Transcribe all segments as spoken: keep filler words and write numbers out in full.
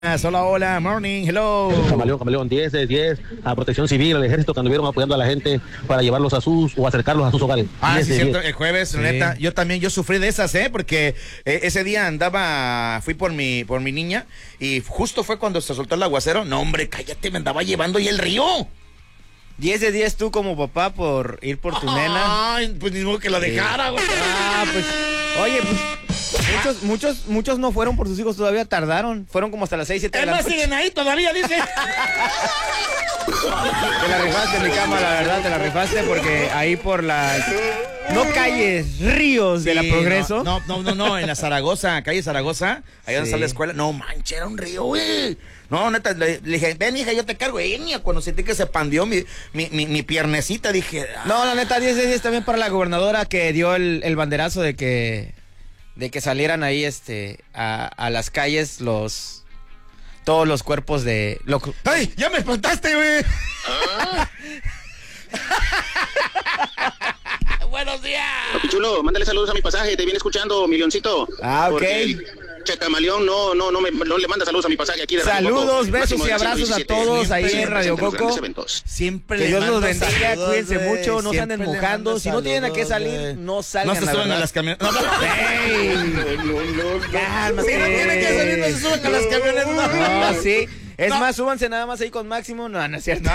Hola, hola, morning, hello. Camaleón, Camaleón, diez de diez a Protección Civil, al Ejército, que anduvieron apoyando a la gente para llevarlos a sus o acercarlos a sus hogares. Ah, sí, cierto, diez. el jueves, sí. Neta, yo también, yo sufrí de esas, ¿eh? Porque eh, ese día andaba, fui por mi, por mi niña y justo fue cuando se soltó el aguacero. No, hombre, cállate, me andaba llevando y el río. diez de diez tú como papá por ir por tu Ay, nena. Ay, pues ni modo que la dejara, güey. Ah, pues, oye, pues... Muchos, muchos, muchos no fueron por sus hijos, todavía tardaron. Fueron como hasta las seis, siete de la noche. Además siguen ahí todavía, dice. Te la rifaste, mi cama, la verdad, te la rifaste porque ahí por las... No calles, ríos de Sí, la Progreso. No, no, no, no, en la Zaragoza, calle Zaragoza, ahí donde Sí. está la escuela. No, manche, era un río, güey. No, neta, le, le dije, ven, hija, yo te cargo. Y niña, cuando sentí que se pandió mi, mi, mi, mi piernecita, dije... Ah. No, la neta, diez de diez también para la gobernadora que dio el, el banderazo de que... De que salieran ahí, este, a, a las calles los... Todos los cuerpos de... Lo, ¡Ay, ya me espantaste, güey! ¿Ah? ¡Buenos días! Papi chulo, mándale saludos a mi pasaje, te viene escuchando, milloncito. Ah, ok. Chacamaleón no, no, no, me, no le manda saludos a mi pasaje aquí de Radio Saludos, Coco. besos Máximo y abrazos a diecisiete. todos Siempre ahí se en Radio presentan los Coco. grandes eventos. Siempre Que les Dios los mando bendiga, saludos, cuídense güey. mucho, no se Siempre anden les mojando. mando Si no tienen a qué saludos, salir, güey. no salgan. No se la suban a verdad. las camionetas. No, ¡Ey! Cálmate. Si no tienen que salir, no se suban a las camionetas. No, sí. Es No. más, súbanse nada más ahí con Máximo. No, no es cierto.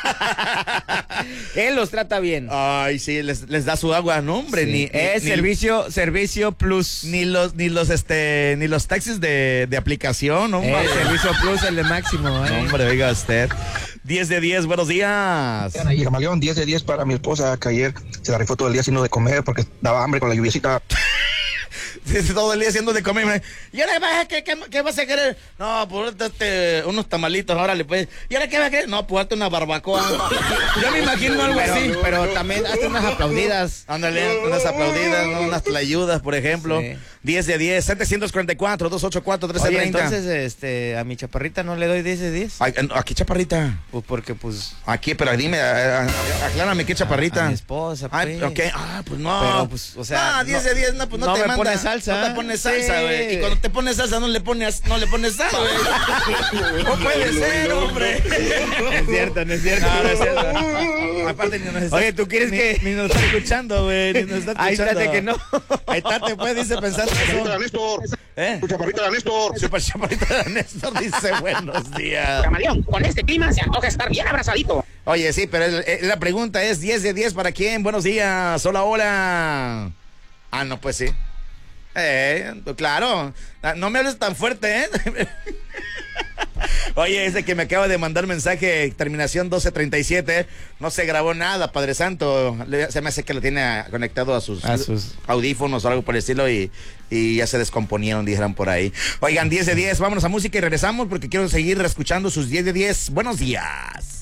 Él los trata bien. Ay, sí, les, les da su agua, no, hombre, Sí. ni, es ni, servicio, servicio plus. ni los, ni los, este, ni los taxis de, de aplicación, hombre. Eh, servicio plus, el de Máximo. No, Eh. hombre, oiga usted. diez de diez, buenos días. Y Camaleón, diez de diez para mi esposa, que ayer se la rifó todo el día haciendo de comer porque daba hambre con la lluviecita. Todo el día haciendo de comer. ¿Y ahora qué, qué, qué vas a querer? No, pues este, unos tamalitos, órale, pues. ¿Y ahora qué vas a querer? No, pues darte una barbacoa. Yo me imagino algo Pero, así. pero también hazte unas aplaudidas. Ándale, unas aplaudidas, ¿no? Unas tlayudas, por ejemplo. Sí. diez de diez, setecientos cuarenta y cuatro, doscientos ochenta y cuatro, Oye, trescientos treinta. entonces, este, a mi chaparrita no le doy diez de diez. Ay, aquí, chaparrita. Pues porque, pues, Aquí, pero dime, a- a- aclárame qué chaparrita. a mi esposa, pues. Ay, ok, ah, pues no. Pero, pues, o sea, Ah, diez no- de diez, no, pues no, no te me manda. pones salsa. No te pones salsa, Sí. güey. Y cuando te pones salsa no le pones, no le pones sal, güey. No puede ser, hombre. No es cierto, no es cierto. No, no es cierto. Aparte ni nos está, Oye, ¿tú quieres ni, que...? ni nos está escuchando, güey, ni nos está escuchando. Ahí estate que no. Ahí estate, pues, dice pensando Chaparrita de eso. Néstor, ¿Eh? tu chaparrita de Néstor. Super chaparrita de Néstor dice buenos días. Camaleón, con este clima se antoja estar bien abrazadito. Oye, sí, pero el- el- la pregunta es diez de diez para quién. Buenos días. Hola, hola. Ah, no, pues sí. Eh, claro. Ah, no me hables tan fuerte, ¿eh? Oye, ese que me acaba de mandar mensaje, terminación doce treinta y siete, no se grabó nada, Padre Santo. Le- Se me hace que lo tiene ah, conectado a sus, A sus- audífonos o algo por el estilo y, y ya se descomponieron, dijeron por ahí. Oigan, diez de diez, vámonos a música y regresamos porque quiero seguir escuchando sus diez de diez. Buenos días.